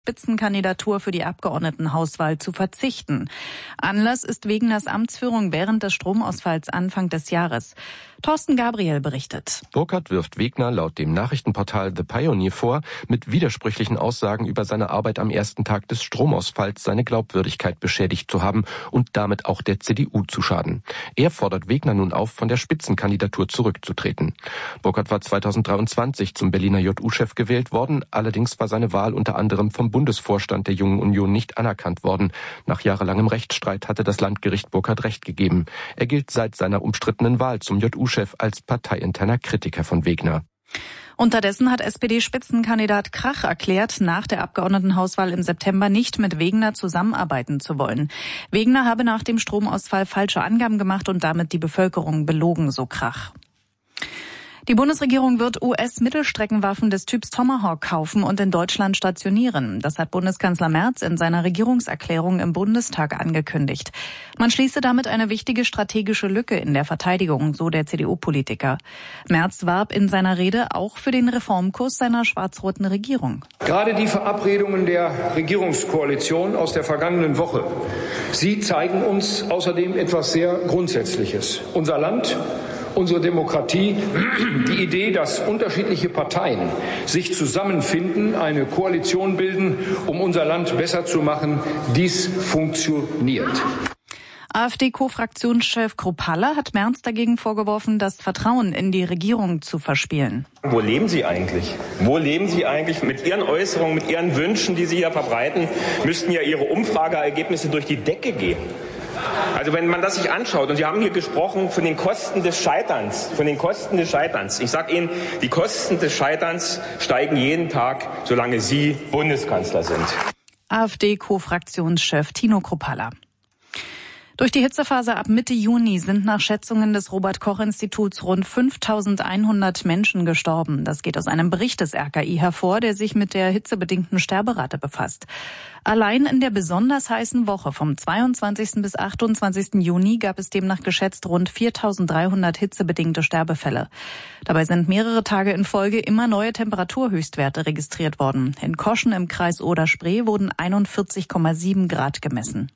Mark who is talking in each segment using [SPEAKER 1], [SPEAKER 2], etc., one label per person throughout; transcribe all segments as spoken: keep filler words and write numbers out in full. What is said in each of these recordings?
[SPEAKER 1] Spitzenkandidatur für die Abgeordnetenhauswahl zu verzichten. Anlass ist Wegeners Amtsführung während des Stromausfalls Anfang des Jahres. Thorsten Gabriel berichtet.
[SPEAKER 2] Burkhardt wirft Wegner laut dem Nachrichtenportal The Pioneer vor, mit widersprüchlichen Aussagen über seine Arbeit am ersten Tag des Stromausfalls seine Glaubwürdigkeit beschädigt zu haben und damit auch der C D U zu schaden. Er fordert Wegner nun auf, von der Spitzenkandidatur zurückzutreten. Burkhardt war zweitausenddreiundzwanzig zum Berliner J U-Chef gewählt worden, allerdings war seine Wahl unter anderem vom Bundesvorstand der Jungen Union nicht anerkannt worden. Nach jahrelangem Rechtsstreit hatte das Landgericht Burkhardt Recht gegeben. Er gilt seit seiner umstrittenen Wahl zum J U-Chef als parteiinterner Kritiker von Wegner.
[SPEAKER 1] Unterdessen hat S P D-Spitzenkandidat Krach erklärt, nach der Abgeordnetenhauswahl im September nicht mit Wegener zusammenarbeiten zu wollen. Wegener habe nach dem Stromausfall falsche Angaben gemacht und damit die Bevölkerung belogen, so Krach. Die Bundesregierung wird U S-Mittelstreckenwaffen des Typs Tomahawk kaufen und in Deutschland stationieren. Das hat Bundeskanzler Merz in seiner Regierungserklärung im Bundestag angekündigt. Man schließe damit eine wichtige strategische Lücke in der Verteidigung, so der C D U-Politiker. Merz warb in seiner Rede auch für den Reformkurs seiner schwarz-roten Regierung.
[SPEAKER 3] Gerade die Verabredungen der Regierungskoalition aus der vergangenen Woche, sie zeigen uns außerdem etwas sehr Grundsätzliches. Unser Land, unsere Demokratie, die Idee, dass unterschiedliche Parteien sich zusammenfinden, eine Koalition bilden, um unser Land besser zu machen, dies funktioniert.
[SPEAKER 1] AfD-Co-Fraktionschef Kruppalla hat Merz dagegen vorgeworfen, das Vertrauen in die Regierung zu verspielen.
[SPEAKER 4] Wo leben Sie eigentlich? Wo leben Sie eigentlich? Mit Ihren Äußerungen, mit Ihren Wünschen, die Sie hier verbreiten, müssten ja Ihre Umfrageergebnisse durch die Decke gehen. Also wenn man das sich anschaut, und Sie haben hier gesprochen von den Kosten des Scheiterns, von den Kosten des Scheiterns. Ich sage Ihnen, die Kosten des Scheiterns steigen jeden Tag, solange Sie Bundeskanzler sind.
[SPEAKER 1] AfD-Co-Fraktionschef Tino Kruppalla. Durch die Hitzephase ab Mitte Juni sind nach Schätzungen des Robert-Koch-Instituts rund fünftausendeinhundert Menschen gestorben. Das geht aus einem Bericht des R K I hervor, der sich mit der hitzebedingten Sterberate befasst. Allein in der besonders heißen Woche vom zweiundzwanzigsten bis achtundzwanzigsten Juni gab es demnach geschätzt rund viertausenddreihundert hitzebedingte Sterbefälle. Dabei sind mehrere Tage in Folge immer neue Temperaturhöchstwerte registriert worden. In Koschen im Kreis Oder-Spree wurden einundvierzig Komma sieben Grad gemessen.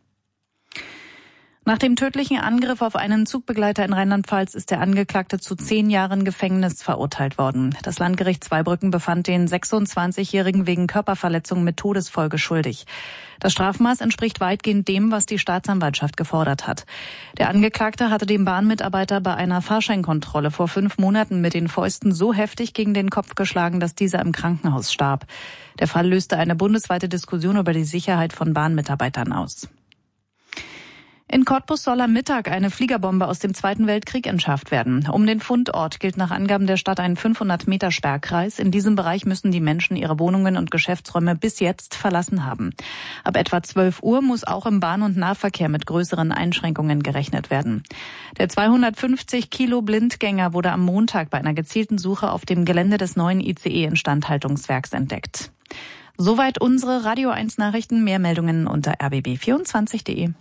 [SPEAKER 1] Nach dem tödlichen Angriff auf einen Zugbegleiter in Rheinland-Pfalz ist der Angeklagte zu zehn Jahren Gefängnis verurteilt worden. Das Landgericht Zweibrücken befand den sechsundzwanzigjährigen wegen Körperverletzung mit Todesfolge schuldig. Das Strafmaß entspricht weitgehend dem, was die Staatsanwaltschaft gefordert hat. Der Angeklagte hatte dem Bahnmitarbeiter bei einer Fahrscheinkontrolle vor fünf Monaten mit den Fäusten so heftig gegen den Kopf geschlagen, dass dieser im Krankenhaus starb. Der Fall löste eine bundesweite Diskussion über die Sicherheit von Bahnmitarbeitern aus. In Cottbus soll am Mittag eine Fliegerbombe aus dem Zweiten Weltkrieg entschärft werden. Um den Fundort gilt nach Angaben der Stadt ein fünfhundert Meter Sperrkreis. In diesem Bereich müssen die Menschen ihre Wohnungen und Geschäftsräume bis jetzt verlassen haben. Ab etwa zwölf Uhr muss auch im Bahn- und Nahverkehr mit größeren Einschränkungen gerechnet werden. Der zweihundertfünfzig Kilo Blindgänger wurde am Montag bei einer gezielten Suche auf dem Gelände des neuen I C E-Instandhaltungswerks entdeckt. Soweit unsere Radio eins Nachrichten. Mehr Meldungen unter r b b vierundzwanzig punkt de.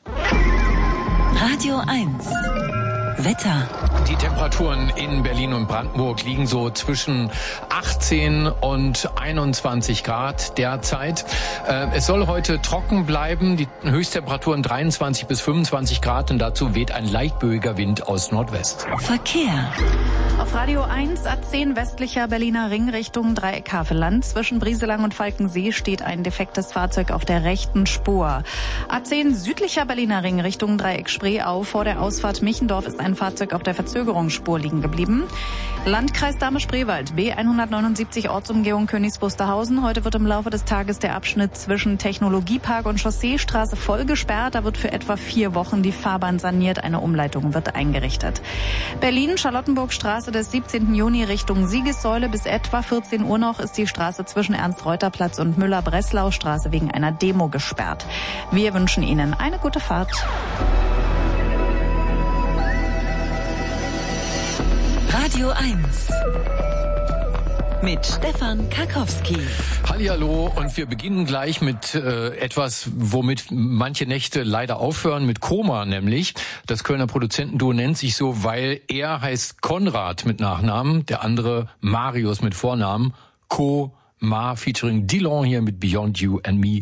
[SPEAKER 5] Radio eins. Wetter.
[SPEAKER 6] Die Temperaturen in Berlin und Brandenburg liegen so zwischen achtzehn und einundzwanzig Grad derzeit. Es soll heute trocken bleiben. Die Höchsttemperaturen dreiundzwanzig bis fünfundzwanzig Grad und dazu weht ein leichtböiger Wind aus Nordwest.
[SPEAKER 5] Verkehr.
[SPEAKER 1] Auf Radio eins A zehn westlicher Berliner Ring Richtung Dreieck Havelland. Zwischen Brieselang und Falkensee steht ein defektes Fahrzeug auf der rechten Spur. A zehn südlicher Berliner Ring Richtung Dreieck Spreeau. Vor der Ausfahrt Michendorf ist ein Fahrzeug auf der Verzögerungsspur liegen geblieben. Landkreis Dahme-Spreewald, B hundertneunundsiebzig Ortsumgehung Königs Wusterhausen. Heute wird im Laufe des Tages der Abschnitt zwischen Technologiepark und Chausseestraße voll gesperrt. Da wird für etwa vier Wochen die Fahrbahn saniert. Eine Umleitung wird eingerichtet. Berlin, Charlottenburgstraße des siebzehnten Juni Richtung Siegessäule. Bis etwa vierzehn Uhr noch ist die Straße zwischen Ernst-Reuter-Platz und Müller-Breslau-Straße wegen einer Demo gesperrt. Wir wünschen Ihnen eine gute Fahrt.
[SPEAKER 5] Radio eins. Mit Stefan Karkowski.
[SPEAKER 6] Hallihallo, und wir beginnen gleich mit äh, etwas, womit manche Nächte leider aufhören, mit Koma nämlich. Das Kölner Produzentenduo nennt sich so, weil er heißt Konrad mit Nachnamen, der andere Marius mit Vornamen. Co Ma featuring Dillon hier mit Beyond You and Me.